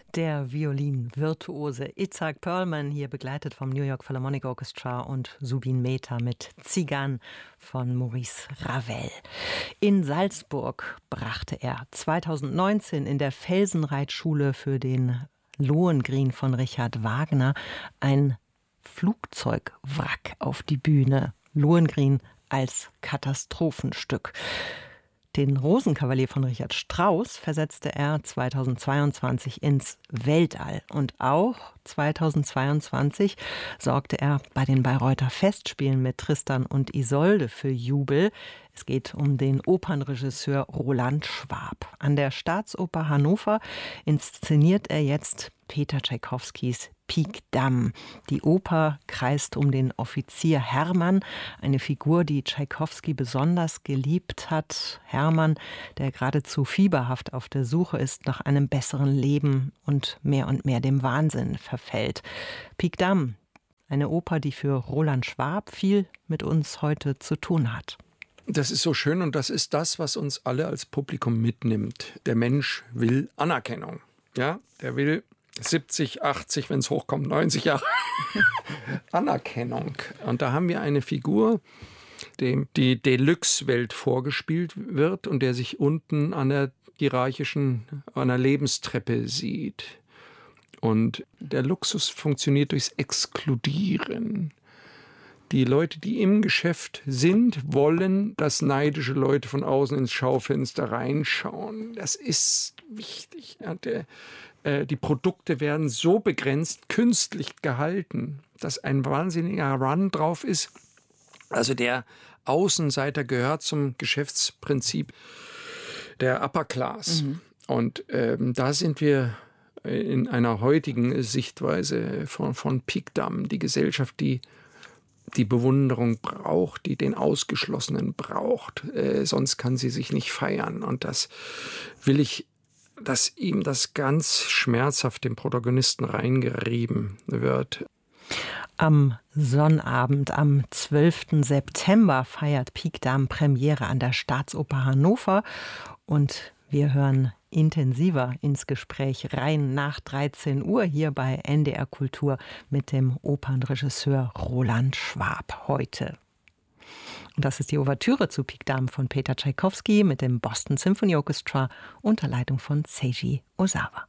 Der Violinvirtuose Itzhak Perlman, hier begleitet vom New York Philharmonic Orchestra, und Zubin Mehta mit Tsigan von Maurice Ravel. In Salzburg brachte er 2019 in der Felsenreitschule für den Lohengrin von Richard Wagner ein Flugzeugwrack auf die Bühne. Lohengrin als Katastrophenstück. Den Rosenkavalier von Richard Strauss versetzte er 2022 ins Weltall. Und auch 2022 sorgte er bei den Bayreuther Festspielen mit Tristan und Isolde für Jubel. Es geht um den Opernregisseur Roland Schwab. An der Staatsoper Hannover inszeniert er jetzt Peter Tschaikowskis Pik Dam. Die Oper kreist um den Offizier Hermann, eine Figur, die Tschaikowski besonders geliebt hat. Hermann, der geradezu fieberhaft auf der Suche ist nach einem besseren Leben und mehr dem Wahnsinn verfällt. Pik Dam, eine Oper, die für Roland Schwab viel mit uns heute zu tun hat. Das ist so schön und das ist das, was uns alle als Publikum mitnimmt. Der Mensch will Anerkennung. Ja, der will 70, 80, wenn es hochkommt, 90 Jahre Anerkennung. Und da haben wir eine Figur, dem die Deluxe-Welt vorgespielt wird und der sich unten an der Lebenstreppe sieht. Und der Luxus funktioniert durchs Exkludieren. Die Leute, die im Geschäft sind, wollen, dass neidische Leute von außen ins Schaufenster reinschauen. Das ist wichtig. Die Produkte werden so begrenzt künstlich gehalten, dass ein wahnsinniger Run drauf ist. Also der Außenseiter gehört zum Geschäftsprinzip der Upper Class. Und da sind wir in einer heutigen Sichtweise von Pik Dam, die Gesellschaft, die Bewunderung braucht, die den Ausgeschlossenen braucht. Sonst kann sie sich nicht feiern. Und das will ich, dass ihm das ganz schmerzhaft dem Protagonisten reingerieben wird. Am Sonnabend, am 12. September, feiert Pik Dam Premiere an der Staatsoper Hannover. Und wir hören intensiver ins Gespräch rein nach 13 Uhr hier bei NDR Kultur mit dem Opernregisseur Roland Schwab heute. Und das ist die Ouvertüre zu Pik Dam von Peter Tschaikowski mit dem Boston Symphony Orchestra unter Leitung von Seiji Ozawa.